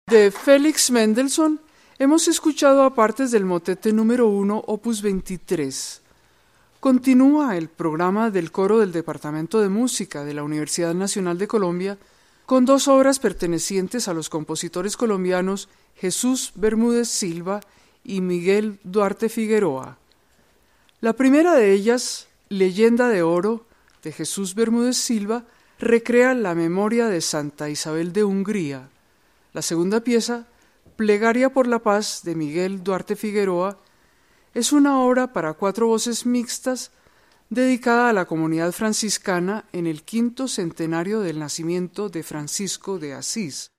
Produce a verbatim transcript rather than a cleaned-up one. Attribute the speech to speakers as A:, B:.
A: De Félix Mendelssohn hemos escuchado a partes del motete número uno, opus veintitrés. Continúa el programa del coro del Departamento de Música de la Universidad Nacional de Colombia con dos obras pertenecientes a los compositores colombianos Jesús Bermúdez Silva y Miguel Duarte Figueroa. La primera de ellas, Leyenda de Oro, de Jesús Bermúdez Silva, recrea la memoria de Santa Isabel de Hungría. La segunda pieza, Plegaria por la Paz, de Miguel Duarte Figueroa, es una obra para cuatro voces mixtas dedicada a la comunidad franciscana en el quinto centenario del nacimiento de Francisco de Asís.